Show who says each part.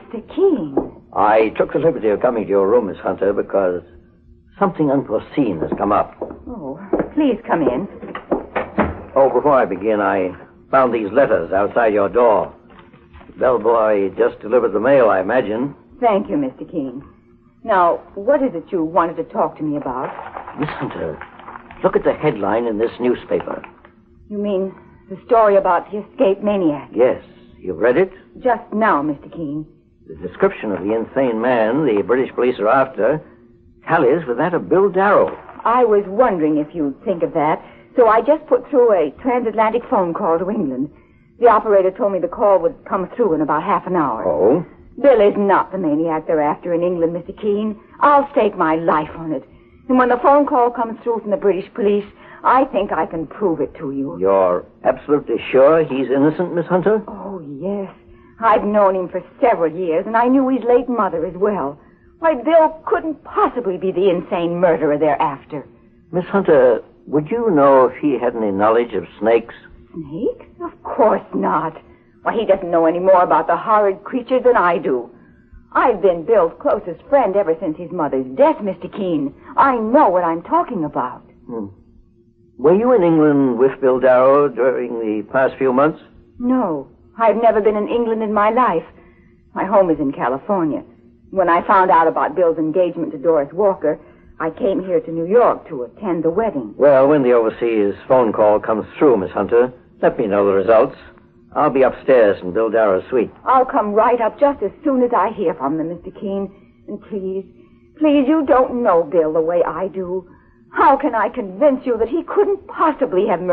Speaker 1: Mr. Keene.
Speaker 2: I took the liberty of coming to your room, Miss Hunter, because something unforeseen has come up.
Speaker 1: Oh, please come in.
Speaker 2: Oh, before I begin, I found these letters outside your door. The bellboy just delivered the mail, I imagine.
Speaker 1: Thank you, Mr. Keene. Now, what is it you wanted to talk to me about?
Speaker 2: Miss Hunter, look at the headline in this newspaper.
Speaker 1: You mean the story about the escaped maniac?
Speaker 2: Yes. You've read it?
Speaker 1: Just now, Mr. Keene.
Speaker 2: The description of the insane man the British police are after tallies with that of Bill Darrow.
Speaker 1: I was wondering if you'd think of that, so I just put through a transatlantic phone call to England. The operator told me the call would come through in about half an hour.
Speaker 2: Oh?
Speaker 1: Bill is not the maniac they're after in England, Mr. Keene. I'll stake my life on it. And when the phone call comes through from the British police, I think I can prove it to you.
Speaker 2: You're absolutely sure he's innocent, Miss Hunter?
Speaker 1: Oh, yes. I've known him for several years, and I knew his late mother as well. Why, Bill couldn't possibly be the insane murderer they're after.
Speaker 2: Miss Hunter, would you know if he had any knowledge of snakes?
Speaker 1: Snakes? Of course not. Why, he doesn't know any more about the horrid creatures than I do. I've been Bill's closest friend ever since his mother's death, Mr. Keene. I know what I'm talking about.
Speaker 2: Were you in England with Bill Darrow during the past few months?
Speaker 1: No. I've never been in England in my life. My home is in California. When I found out about Bill's engagement to Doris Walker, I came here to New York to attend the wedding.
Speaker 2: Well, when the overseas phone call comes through, Miss Hunter, let me know the results. I'll be upstairs in Bill Darrow's suite.
Speaker 1: I'll come right up just as soon as I hear from them, Mr. Keene. And please, you don't know Bill the way I do. How can I convince you that he couldn't possibly have murdered